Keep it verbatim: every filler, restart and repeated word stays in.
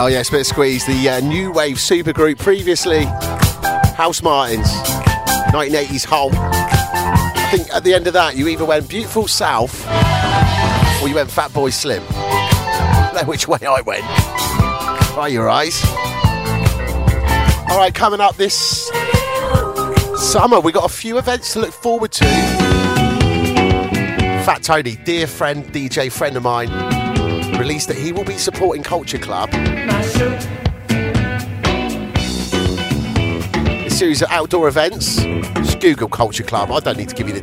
Oh yes, bit of Squeeze, the uh, new wave supergroup previously. House Martins, nineteen eighties Hole. I think at the end of that you either went Beautiful South or you went Fatboy Slim. I don't know which way I went. Dry your eyes. Alright, coming up this summer we got a few events to look forward to. Fat Tony, dear friend, D J friend of mine, released that he will be supporting Culture Club. A series of outdoor events. Just Google Culture Club. I don't need to give you the